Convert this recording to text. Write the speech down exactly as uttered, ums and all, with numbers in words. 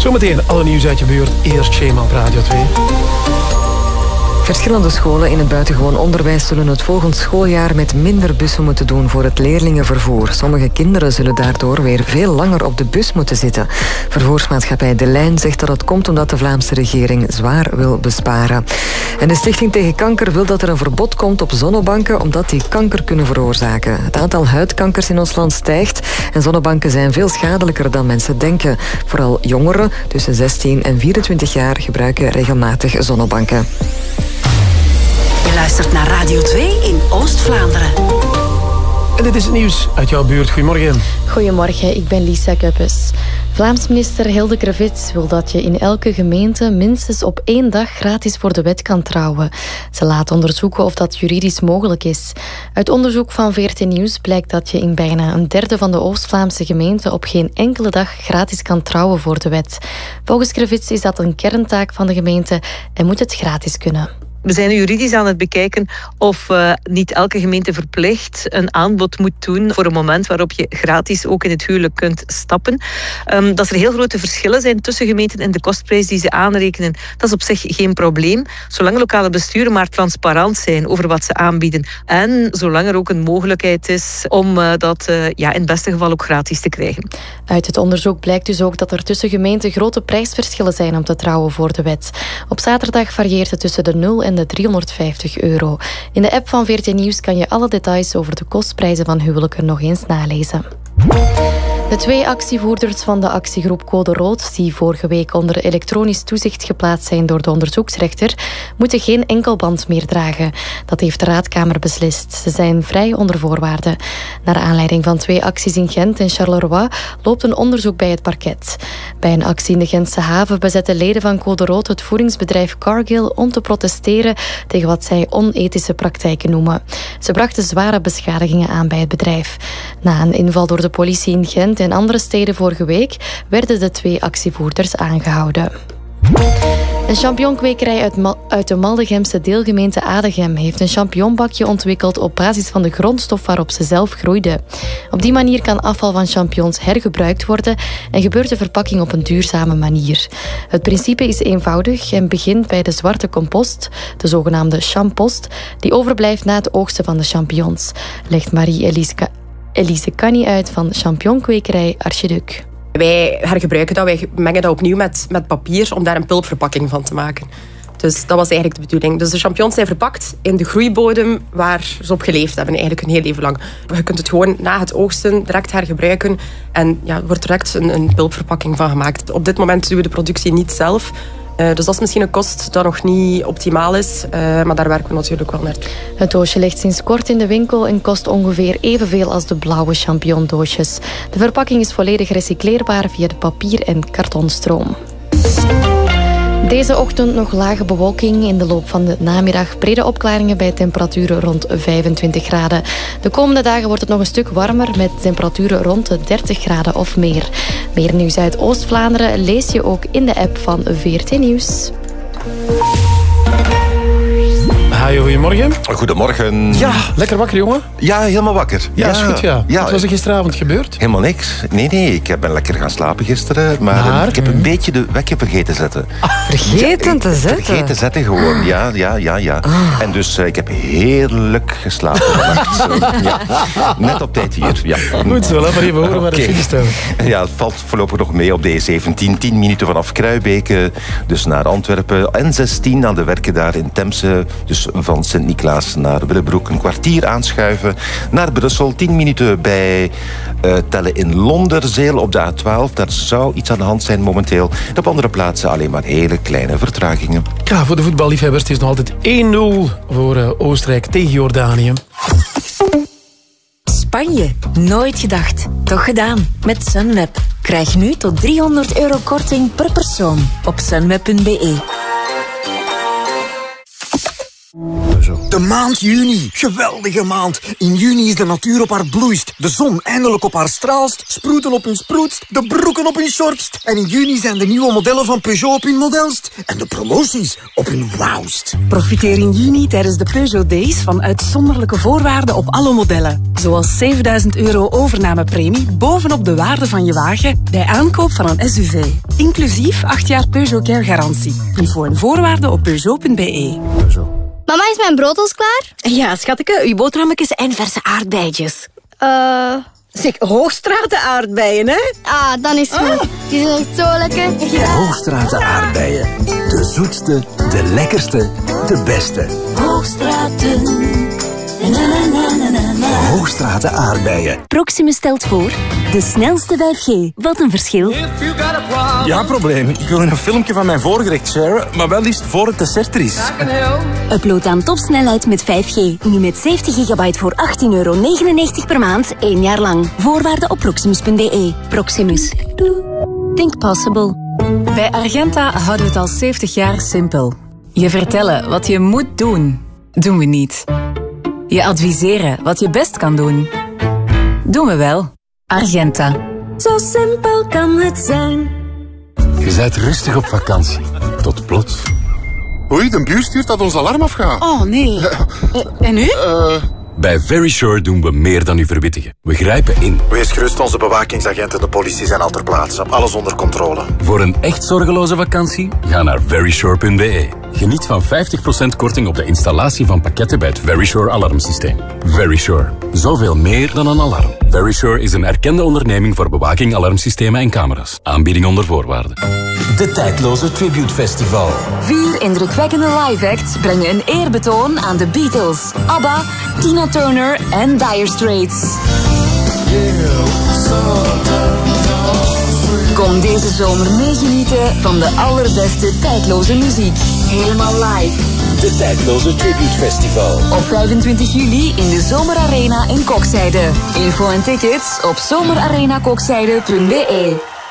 Zometeen alle nieuws uit je buurt. Eerst Shema op Radio twee. Verschillende scholen in het buitengewoon onderwijs zullen het volgend schooljaar met minder bussen moeten doen voor het leerlingenvervoer. Sommige kinderen zullen daardoor weer veel langer op de bus moeten zitten. Vervoersmaatschappij De Lijn zegt dat het komt omdat de Vlaamse regering zwaar wil besparen. En de Stichting tegen Kanker wil dat er een verbod komt op zonnebanken omdat die kanker kunnen veroorzaken. Het aantal huidkankers in ons land stijgt en zonnebanken zijn veel schadelijker dan mensen denken. Vooral jongeren tussen zestien en vierentwintig jaar gebruiken regelmatig zonnebanken. Je luistert naar Radio twee in Oost-Vlaanderen. En dit is het nieuws uit jouw buurt. Goedemorgen. Goedemorgen, ik ben Lisa Kuppes. Vlaams minister Hilde Krevits wil dat je in elke gemeente minstens op één dag gratis voor de wet kan trouwen. Ze laat onderzoeken of dat juridisch mogelijk is. Uit onderzoek van V R T Nieuws blijkt dat je in bijna een derde van de Oost-Vlaamse gemeenten op geen enkele dag gratis kan trouwen voor de wet. Volgens Krevits is dat een kerntaak van de gemeente en moet het gratis kunnen. We zijn juridisch aan het bekijken of uh, niet elke gemeente verplicht een aanbod moet doen voor een moment waarop je gratis ook in het huwelijk kunt stappen. Um, dat er heel grote verschillen zijn tussen gemeenten en de kostprijs die ze aanrekenen, dat is op zich geen probleem. Zolang lokale besturen maar transparant zijn over wat ze aanbieden en zolang er ook een mogelijkheid is om uh, dat uh, ja, in het beste geval ook gratis te krijgen. Uit het onderzoek blijkt dus ook dat er tussen gemeenten grote prijsverschillen zijn om te trouwen voor de wet. Op zaterdag varieert het tussen de nul en de driehonderdvijftig euro. In de app van V R T Nieuws kan je alle details over de kostprijzen van huwelijken nog eens nalezen. De twee actievoerders van de actiegroep Code Rood, die vorige week onder elektronisch toezicht geplaatst zijn door de onderzoeksrechter, moeten geen enkelband meer dragen. Dat heeft de Raadkamer beslist. Ze zijn vrij onder voorwaarden. Naar aanleiding van twee acties in Gent en Charleroi loopt een onderzoek bij het parket. Bij een actie in de Gentse haven bezetten leden van Code Rood het voeringsbedrijf Cargill om te protesteren tegen wat zij onethische praktijken noemen. Ze brachten zware beschadigingen aan bij het bedrijf. Na een inval door de politie in Gent en andere steden vorige week werden de twee actievoerders aangehouden. Een champignonkwekerij uit, Ma- uit de Maldegemse deelgemeente Adegem heeft een champignonbakje ontwikkeld op basis van de grondstof waarop ze zelf groeiden. Op die manier kan afval van champignons hergebruikt worden en gebeurt de verpakking op een duurzame manier. Het principe is eenvoudig en begint bij de zwarte compost, de zogenaamde champost, die overblijft na het oogsten van de champignons, legt Marie-Elise Ka- Elise Canny uit van champignonkwekerij Archiduc. Wij hergebruiken dat, wij mengen dat opnieuw met, met papier om daar een pulpverpakking van te maken. Dus dat was eigenlijk de bedoeling. Dus de champignons zijn verpakt in de groeibodem waar ze op geleefd hebben, eigenlijk hun heel leven lang. Je kunt het gewoon na het oogsten direct hergebruiken en ja, er wordt direct een, een pulpverpakking van gemaakt. Op dit moment doen we de productie niet zelf. Uh, dus dat is misschien een kost dat nog niet optimaal is, uh, maar daar werken we natuurlijk wel naar. Het doosje ligt sinds kort in de winkel en kost ongeveer evenveel als de blauwe champignondoosjes. De verpakking is volledig recycleerbaar via de papier- en kartonstroom. Deze ochtend nog lage bewolking. In de loop van de namiddag brede opklaringen bij temperaturen rond vijfentwintig graden. De komende dagen wordt het nog een stuk warmer met temperaturen rond de dertig graden of meer. Meer nieuws uit Oost-Vlaanderen lees je ook in de app van V R T Nieuws. Hi, goedemorgen. Goedemorgen. Ja, lekker wakker, jongen. Ja, helemaal wakker. Ja, is goed, ja. ja. Wat was er gisteravond gebeurd? Helemaal niks. Nee, nee, ik ben lekker gaan slapen gisteren, maar, maar... ik heb een beetje de wekker vergeten zetten. Ah, vergeten te zetten? Vergeten zetten gewoon, ja, ja, ja, ja. Ah. En dus uh, ik heb heerlijk geslapen vannacht. Ja. Net op tijd hier, ja. Goed zo, laat maar even horen waar okay. het file staat. Ja, het valt voorlopig nog mee op de E zeventien. tien minuten vanaf Kruibeke, dus naar Antwerpen. N zestien aan de werken daar in Temse, dus van Sint-Niklaas naar Willebroek een kwartier aanschuiven. Naar Brussel, tien minuten bij uh, Tellen in Londerzeel op de A twaalf. Daar zou iets aan de hand zijn momenteel. En op andere plaatsen alleen maar hele kleine vertragingen. Ja, voor de voetballiefhebbers, het is nog altijd één nul voor uh, Oostenrijk tegen Jordanië. Spanje, nooit gedacht. Toch gedaan. Met Sunweb. Krijg nu tot driehonderd euro korting per persoon op sunweb punt be. Zo. De maand juni. Geweldige maand. In juni is de natuur op haar bloeist. De zon eindelijk op haar straalst. Sproeten op hun sproetst. De broeken op hun shortst. En in juni zijn de nieuwe modellen van Peugeot op hun modelst. En de promoties op hun wauwst. Profiteer in juni tijdens de Peugeot Days van uitzonderlijke voorwaarden op alle modellen. Zoals zevenduizend euro overnamepremie bovenop de waarde van je wagen bij aankoop van een S U V. Inclusief acht jaar Peugeot Care garantie. Info en voorwaarden op peugeot punt b e. Mama, is mijn brood al klaar? Ja, schatje, uw boterhammetjes en verse aardbeidjes. Eh... Uh... Zeg, Hoogstraten aardbeien, hè? Ah, dan is het goed. Oh. Die zijn echt zo lekker. Ja. Hoogstraten aardbeien. De zoetste, de lekkerste, de beste. Hoogstraten. Na, na, na, na, na, na. Hoogstraten aardbeien. Proximus stelt voor de snelste vijf G. Wat een verschil. Ja, probleem. Ik wil een filmpje van mijn voorgerecht sharen, maar wel liefst voor het dessert er is. Upload aan topsnelheid met vijf G. Nu met zeventig gigabyte voor achttien euro negenennegentig per maand, één jaar lang. Voorwaarden op proximus punt b e. Proximus. Think possible. Bij Argenta houden we het al zeventig jaar simpel. Je vertellen wat je moet doen, doen we niet. Je adviseren wat je best kan doen, doen we wel. Argenta. Zo simpel kan het zijn. Je bent rustig op vakantie. Tot plots. Oei, de buur stuurt dat ons alarm afgaat. Oh, nee. Uh, en nu? Uh... Bij Verisure doen we meer dan u verwittigen. We grijpen in. Wees gerust, onze bewakingsagenten en de politie zijn al ter plaatse. Alles onder controle. Voor een echt zorgeloze vakantie, ga naar verisure punt b e. Geniet van vijftig procent korting op de installatie van pakketten bij het Verisure alarmsysteem. Verisure. Zoveel meer dan een alarm. Verisure is een erkende onderneming voor bewaking, alarmsystemen en camera's. Aanbieding onder voorwaarden. De tijdloze Tribute Festival. Vier indrukwekkende live acts brengen een eerbetoon aan de Beatles, ABBA, Tina Turner en Dire Straits. Kom deze zomer meegenieten van de allerbeste tijdloze muziek. Helemaal live. De tijdloze Tribute Festival. Op vijfentwintig juli in de Zomerarena in Kokzijde. Info en tickets op zomerarena kokzijde punt b e.